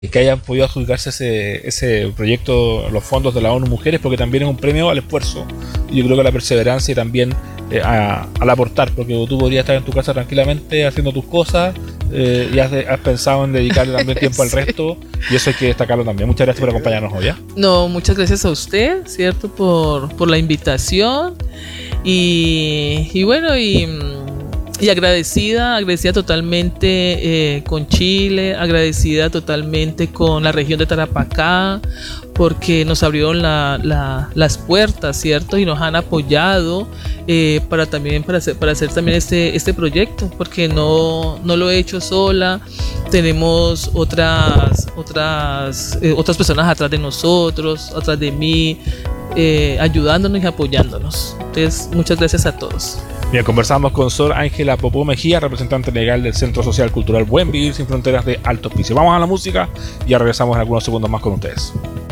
y que hayan podido adjudicarse ese proyecto, los fondos de la ONU Mujeres, porque también es un premio al esfuerzo, y yo creo que a la perseverancia y también al aportar, porque tú podrías estar en tu casa tranquilamente haciendo tus cosas, y has pensado en dedicarle también tiempo al resto, y eso hay que destacarlo también. Muchas gracias por acompañarnos hoy. No, muchas gracias a usted, ¿cierto? Por la invitación, y bueno, y agradecida totalmente con Chile, agradecida totalmente con la región de Tarapacá, porque nos abrieron las puertas, ¿cierto? Y nos han apoyado para hacer también este proyecto, porque no lo he hecho sola. Tenemos otras personas atrás de nosotros, atrás de mí, ayudándonos y apoyándonos. Entonces, muchas gracias a todos. Bien, conversamos con Sor Ángela Popó Mejía, representante legal del Centro Social Cultural Buen Vivir Sin Fronteras de Alto Hospicio. Vamos a la música y ya regresamos en algunos segundos más con ustedes.